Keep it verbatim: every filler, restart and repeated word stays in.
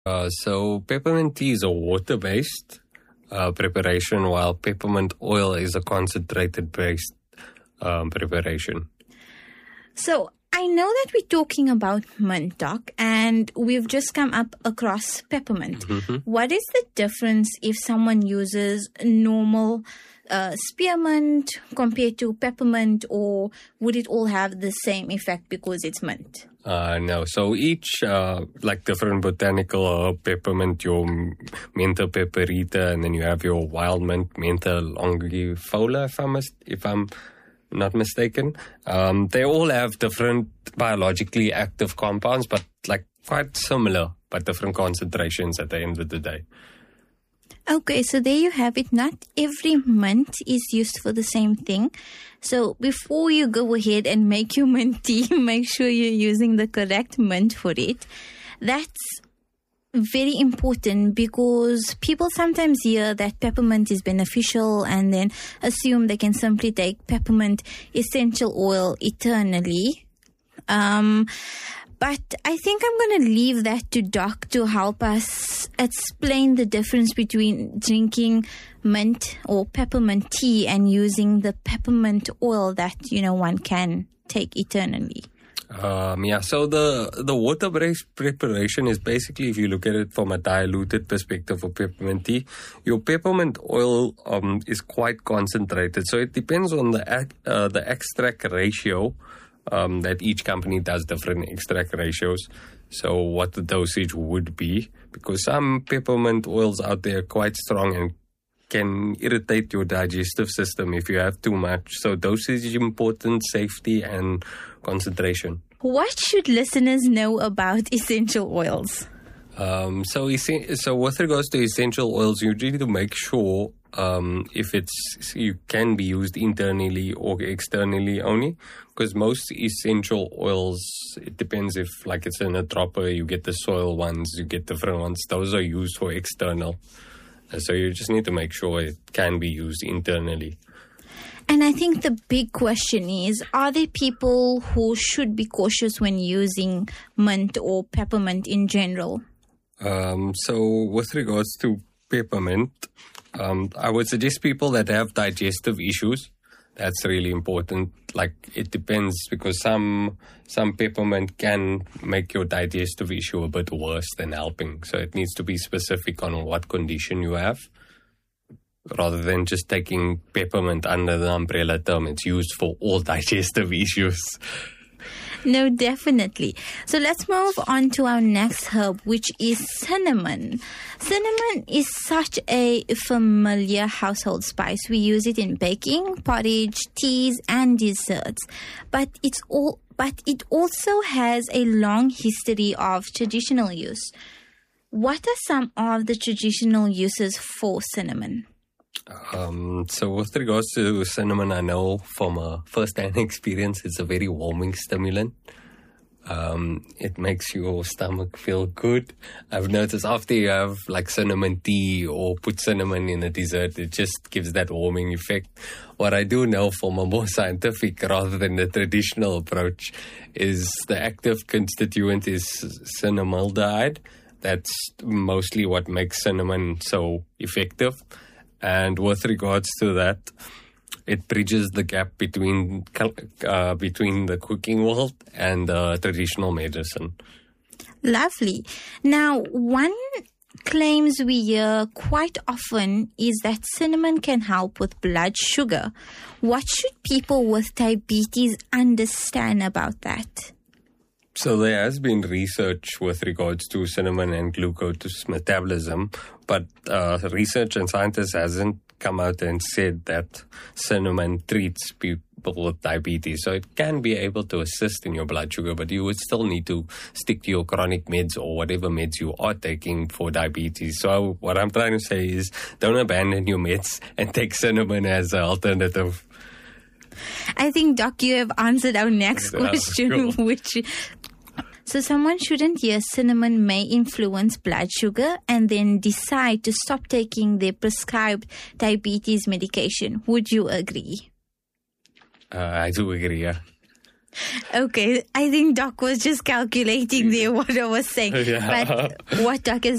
Uh, so peppermint tea is a water-based uh, preparation, while peppermint oil is a concentrated-based um, preparation. So I know that we're talking about mint, Doc, and we've just come up across peppermint. Mm-hmm. What is the difference if someone uses normal uh, spearmint compared to peppermint, or would it all have the same effect because it's mint? Uh, no, so each, uh, like different botanical herb, peppermint, your Mentha peperita, and then you have your wild mint, Mentha longifolia, if I'm, if I'm not mistaken. Um, they all have different biologically active compounds, but like quite similar, but different concentrations at the end of the day. Okay, so there you have it. Not every mint is used for the same thing. So before you go ahead and make your mint tea, make sure you're using the correct mint for it. That's very important because people sometimes hear that peppermint is beneficial and then assume they can simply take peppermint essential oil eternally. Um, but I think I'm going to leave that to Doc to help us explain the difference between drinking mint or peppermint tea and using the peppermint oil that, you know, one can take eternally. Um, yeah, so the, the water-based preparation is basically, if you look at it from a diluted perspective of peppermint tea, your peppermint oil um, is quite concentrated. So it depends on the uh, the extract ratio um, that each company does different extract ratios. So what the dosage would be, because some peppermint oils out there are quite strong and can irritate your digestive system if you have too much. So dosage is important, safety and concentration. What should listeners know about essential oils? Um, so, so with regards to essential oils, you need to make sure um, if it's you can be used internally or externally only, because most essential oils, it depends if like it's in a dropper, you get the soil ones, you get different ones. Those are used for external. So you just need to make sure it can be used internally. And I think the big question is, are there people who should be cautious when using mint or peppermint in general? Um, so with regards to peppermint, um, I would suggest people that have digestive issues. That's really important. Like, it depends, because some some peppermint can make your digestive issue a bit worse than helping. So it needs to be specific on what condition you have, rather than just taking peppermint under the umbrella term. It's used for all digestive issues. No, definitely. So let's move on to our next herb, which is cinnamon. Cinnamon is such a familiar household spice. We use it in baking, porridge, teas, and desserts. But it's all, but it also has a long history of traditional use. What are some of the traditional uses for cinnamon? Um, so with regards to cinnamon, I know from a first-hand experience, it's a very warming stimulant. Um, it makes your stomach feel good. I've noticed after you have like cinnamon tea or put cinnamon in a dessert, it just gives that warming effect. What I do know from a more scientific rather than the traditional approach is the active constituent is cinnamaldehyde. That's mostly what makes cinnamon so effective. And with regards to that, it bridges the gap between uh, between the cooking world and uh, traditional medicine. Lovely. Now, one claims we hear quite often is that cinnamon can help with blood sugar. What should people with diabetes understand about that? So there has been research with regards to cinnamon and glucose metabolism, but uh, research and scientists hasn't come out and said that cinnamon treats people with diabetes. So it can be able to assist in your blood sugar, but you would still need to stick to your chronic meds or whatever meds you are taking for diabetes. So what I'm trying to say is don't abandon your meds and take cinnamon as an alternative. I think, Doc, you have answered our next question, cool. which... So someone shouldn't hear cinnamon may influence blood sugar and then decide to stop taking their prescribed diabetes medication. Would you agree? Uh, I do agree, yeah. Okay, I think Doc was just calculating there what I was saying. Yeah. But what Doc is